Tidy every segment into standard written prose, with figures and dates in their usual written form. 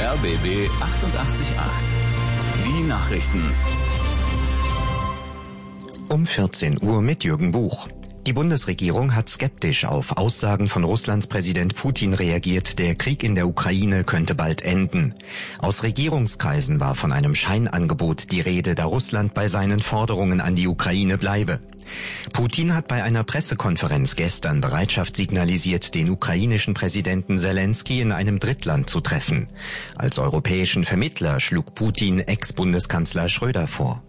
RBB 88.8. Die Nachrichten. Um 14 Uhr mit Jürgen Buch. Die Bundesregierung hat skeptisch auf Aussagen von Russlands Präsident Putin reagiert, der Krieg in der Ukraine könnte bald enden. Aus Regierungskreisen war von einem Scheinangebot die Rede, da Russland bei seinen Forderungen an die Ukraine bleibe. Putin hat bei einer Pressekonferenz gestern Bereitschaft signalisiert, den ukrainischen Präsidenten Selensky in einem Drittland zu treffen. Als europäischen Vermittler schlug Putin Ex-Bundeskanzler Schröder vor.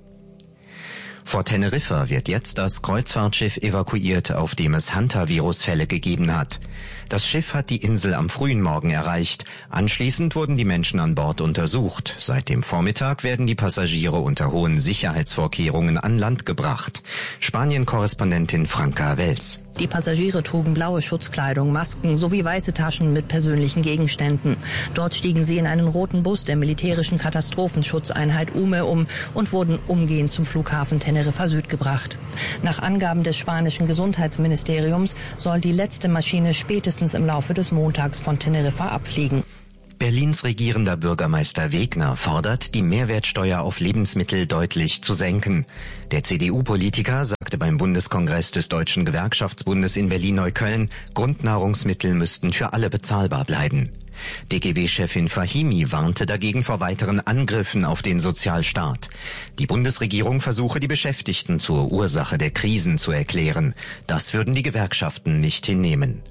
Vor Teneriffa wird jetzt das Kreuzfahrtschiff evakuiert, auf dem es Hantavirus-Fälle gegeben hat. Das Schiff hat die Insel am frühen Morgen erreicht. Anschließend wurden die Menschen an Bord untersucht. Seit dem Vormittag werden die Passagiere unter hohen Sicherheitsvorkehrungen an Land gebracht. Spanien-Korrespondentin Franka Wels. Die Passagiere trugen blaue Schutzkleidung, Masken sowie weiße Taschen mit persönlichen Gegenständen. Dort stiegen sie in einen roten Bus der militärischen Katastrophenschutzeinheit UME um und wurden umgehend zum Flughafen Teneriffa Süd gebracht. Nach Angaben des spanischen Gesundheitsministeriums soll die letzte Maschine spätestens im Laufe des Montags von Teneriffa abfliegen. Berlins regierender Bürgermeister Wegner fordert, die Mehrwertsteuer auf Lebensmittel deutlich zu senken. Der CDU-Politiker sagte beim Bundeskongress des Deutschen Gewerkschaftsbundes in Berlin-Neukölln, Grundnahrungsmittel müssten für alle bezahlbar bleiben. DGB-Chefin Fahimi warnte dagegen vor weiteren Angriffen auf den Sozialstaat. Die Bundesregierung versuche, die Beschäftigten zur Ursache der Krisen zu erklären. Das würden die Gewerkschaften nicht hinnehmen.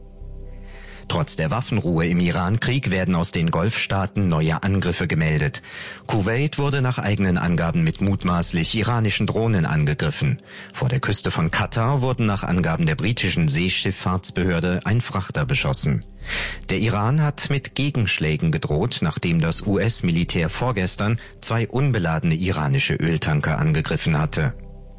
Trotz der Waffenruhe im Iran-Krieg werden aus den Golfstaaten neue Angriffe gemeldet. Kuwait wurde nach eigenen Angaben mit mutmaßlich iranischen Drohnen angegriffen. Vor der Küste von Katar wurden nach Angaben der britischen Seeschifffahrtsbehörde ein Frachter beschossen. Der Iran hat mit Gegenschlägen gedroht, nachdem das US-Militär vorgestern 2 unbeladene iranische Öltanker angegriffen hatte.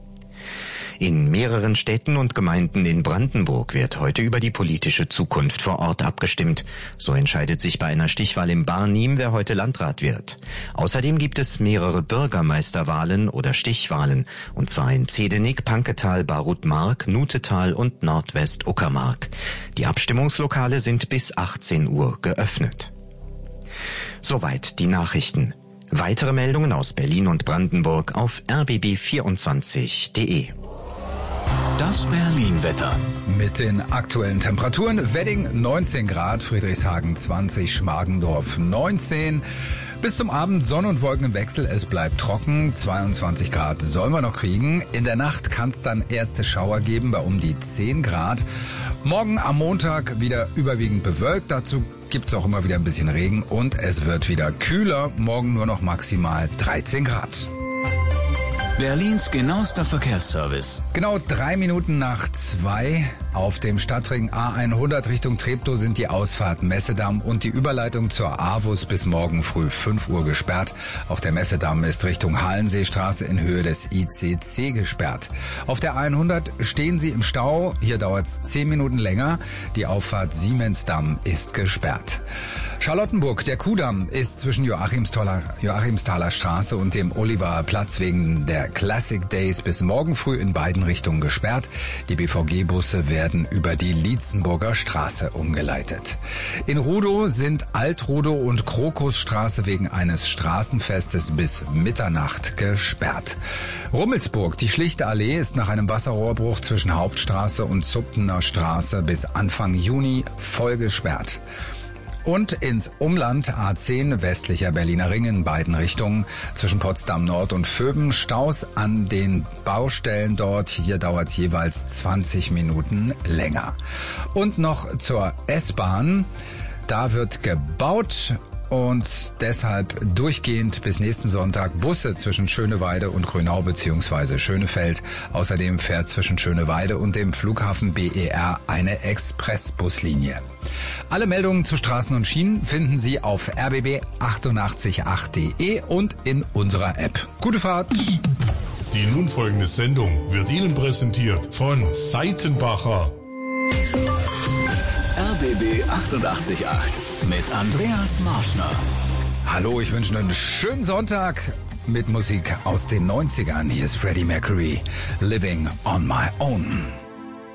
In mehreren Städten und Gemeinden in Brandenburg wird heute über die politische Zukunft vor Ort abgestimmt. So entscheidet sich bei einer Stichwahl im Barnim, wer heute Landrat wird. Außerdem gibt es mehrere Bürgermeisterwahlen oder Stichwahlen, und zwar in Zedenik, Panketal, Barutmark, Nutetal und Nordwest-Uckermark. Die Abstimmungslokale sind bis 18 Uhr geöffnet. Soweit die Nachrichten. Weitere Meldungen aus Berlin und Brandenburg auf rbb24.de. Das Berlin-Wetter. Mit den aktuellen Temperaturen: Wedding 19 Grad, Friedrichshagen 20, Schmargendorf 19. Bis zum Abend Sonne und Wolken im Wechsel, es bleibt trocken, 22 Grad sollen wir noch kriegen. In der Nacht kann es dann erste Schauer geben bei um die 10 Grad. Morgen am Montag wieder überwiegend bewölkt, dazu gibt es auch immer wieder ein bisschen Regen und es wird wieder kühler, morgen nur noch maximal 13 Grad. Berlins genauester Verkehrsservice. Genau 3 Minuten nach 2 auf dem Stadtring A100 Richtung Treptow sind die Ausfahrt Messedamm und die Überleitung zur AWUS bis morgen früh 5 Uhr gesperrt. Auch der Messedamm ist Richtung Hallenseestraße in Höhe des ICC gesperrt. Auf der A100 stehen Sie im Stau. Hier dauert es 10 Minuten länger. Die Auffahrt Siemensdamm ist gesperrt. Charlottenburg, der Kuhdamm, ist zwischen Joachimsthaler Straße und dem Oliver Platz wegen der Classic Days bis morgen früh in beiden Richtungen gesperrt. Die BVG-Busse werden über die Lietzenburger Straße umgeleitet. In Rudow sind Alt-Rudow und Krokusstraße wegen eines Straßenfestes bis Mitternacht gesperrt. Rummelsburg, die Schlichte Allee, ist nach einem Wasserrohrbruch zwischen Hauptstraße und Zuptener Straße bis Anfang Juni voll gesperrt. Und ins Umland A10 westlicher Berliner Ring in beiden Richtungen zwischen Potsdam Nord und Vöben Staus an den Baustellen dort. Hier dauert es jeweils 20 Minuten länger. Und noch zur S-Bahn. Da wird gebaut und deshalb durchgehend bis nächsten Sonntag Busse zwischen Schöneweide und Grünau bzw. Schönefeld. Außerdem fährt zwischen Schöneweide und dem Flughafen BER eine Expressbuslinie. Alle Meldungen zu Straßen und Schienen finden Sie auf rbb888.de und in unserer App. Gute Fahrt! Die nun folgende Sendung wird Ihnen präsentiert von Seitenbacher. RBB 88.8 mit Andreas Marschner. Hallo, ich wünsche einen schönen Sonntag mit Musik aus den 90ern. Hier ist Freddie Mercury, Living on My Own.